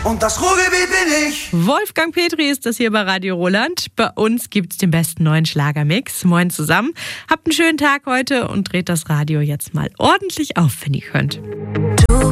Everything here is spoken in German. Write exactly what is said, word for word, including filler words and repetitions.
Und das Ruhrgebiet bin ich. Wolfgang Petri ist das hier bei Radio Roland. Bei uns gibt's den besten neuen Schlagermix. Moin zusammen. Habt einen schönen Tag heute und dreht das Radio jetzt mal ordentlich auf, wenn ihr könnt.